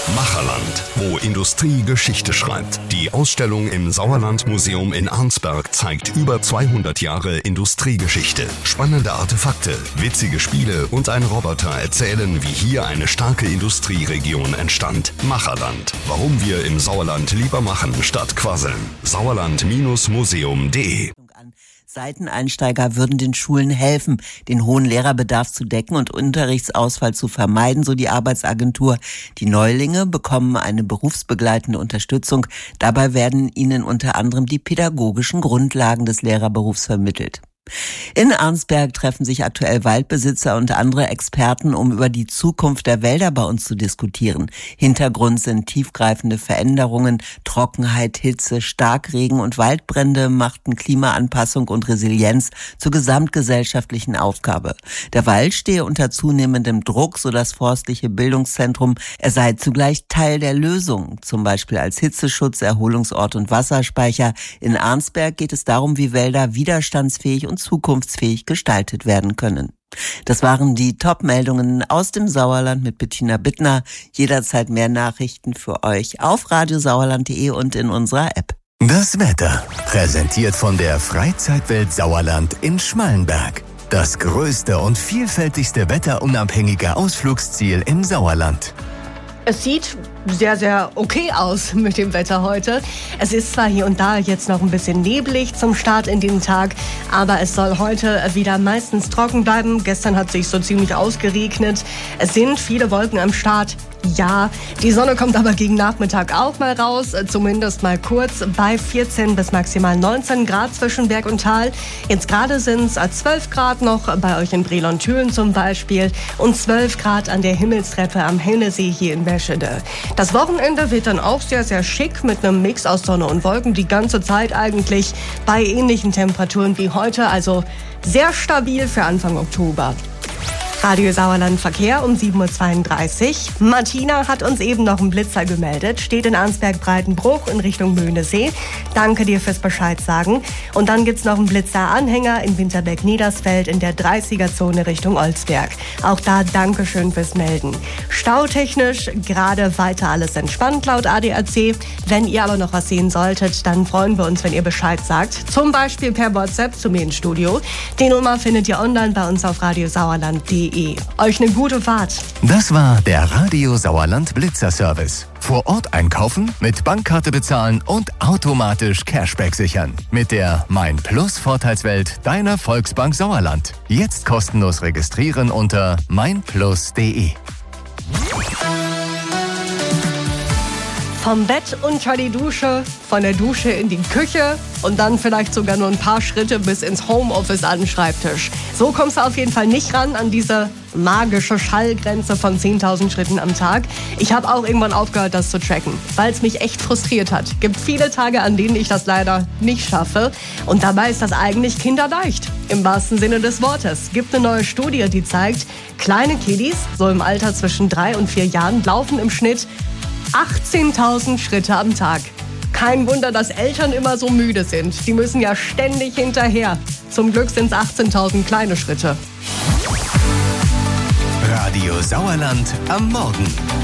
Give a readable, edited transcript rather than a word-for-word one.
Macherland, wo Industrie Geschichte schreibt. Die Ausstellung im Sauerland-Museum in Arnsberg zeigt über 200 Jahre Industriegeschichte. Spannende Artefakte, witzige Spiele und ein Roboter erzählen, wie hier eine starke Industrieregion entstand. Macherland, warum wir im Sauerland lieber machen statt quasseln. Sauerland-museum.de. Seiteneinsteiger würden den Schulen helfen, den hohen Lehrerbedarf zu decken und Unterrichtsausfall zu vermeiden, so die Arbeitsagentur. Die Neulinge bekommen eine berufsbegleitende Unterstützung. Dabei werden ihnen unter anderem die pädagogischen Grundlagen des Lehrerberufs vermittelt. In Arnsberg treffen sich aktuell Waldbesitzer und andere Experten, um über die Zukunft der Wälder bei uns zu diskutieren. Hintergrund sind tiefgreifende Veränderungen, Trockenheit, Hitze, Starkregen und Waldbrände machten Klimaanpassung und Resilienz zur gesamtgesellschaftlichen Aufgabe. Der Wald stehe unter zunehmendem Druck, so das forstliche Bildungszentrum. Er sei zugleich Teil der Lösung, zum Beispiel als Hitzeschutz, Erholungsort und Wasserspeicher. In Arnsberg geht es darum, wie Wälder widerstandsfähig und zukunftsfähig gestaltet werden können. Das waren die Top-Meldungen aus dem Sauerland mit Bettina Bittner. Jederzeit mehr Nachrichten für euch auf radiosauerland.de und in unserer App. Das Wetter, präsentiert von der Freizeitwelt Sauerland in Schmallenberg. Das größte und vielfältigste wetterunabhängige Ausflugsziel im Sauerland. Es sieht sehr, sehr okay aus mit dem Wetter heute. Es ist zwar hier und da jetzt noch ein bisschen neblig zum Start in den Tag, aber es soll heute wieder meistens trocken bleiben. Gestern hat es sich so ziemlich ausgeregnet. Es sind viele Wolken am Start. Ja, die Sonne kommt aber gegen Nachmittag auch mal raus, zumindest mal kurz, bei 14 bis maximal 19 Grad zwischen Berg und Tal. Jetzt gerade sind es 12 Grad noch bei euch in Brilon-Thülen zum Beispiel und 12 Grad an der Himmelstreppe am Hennesee hier in Meschede. Das Wochenende wird dann auch sehr, sehr schick mit einem Mix aus Sonne und Wolken die ganze Zeit eigentlich bei ähnlichen Temperaturen wie heute, also sehr stabil für Anfang Oktober. Radio Sauerland Verkehr um 7.32 Uhr. Martina hat uns eben noch einen Blitzer gemeldet. Steht in Arnsberg-Breitenbruch in Richtung Möhnesee. Danke dir fürs Bescheid sagen. Und dann gibt's noch einen Blitzer-Anhänger in Winterberg-Niedersfeld in der 30er-Zone Richtung Olsberg. Auch da Dankeschön fürs Melden. Stautechnisch gerade weiter alles entspannt laut ADAC. Wenn ihr aber noch was sehen solltet, dann freuen wir uns, wenn ihr Bescheid sagt. Zum Beispiel per WhatsApp zu mir ins Studio. Die Nummer findet ihr online bei uns auf radiosauerland.de. Euch eine gute Fahrt. Das war der Radio Sauerland Blitzer Service. Vor Ort einkaufen, mit Bankkarte bezahlen und automatisch Cashback sichern. Mit der Mein Plus Vorteilswelt deiner Volksbank Sauerland. Jetzt kostenlos registrieren unter meinplus.de. Vom Bett unter die Dusche, von der Dusche in die Küche und dann vielleicht sogar nur ein paar Schritte bis ins Homeoffice an den Schreibtisch. So kommst du auf jeden Fall nicht ran an diese magische Schallgrenze von 10.000 Schritten am Tag. Ich habe auch irgendwann aufgehört, das zu tracken, weil es mich echt frustriert hat. Gibt viele Tage, an denen ich das leider nicht schaffe. Und dabei ist das eigentlich kinderleicht, im wahrsten Sinne des Wortes. Gibt eine neue Studie, die zeigt, kleine Kiddies, so im Alter zwischen 3 und 4 Jahren, laufen im Schnitt 18.000 Schritte am Tag. Kein Wunder, dass Eltern immer so müde sind. Die müssen ja ständig hinterher. Zum Glück sind es 18.000 kleine Schritte. Radio Sauerland am Morgen.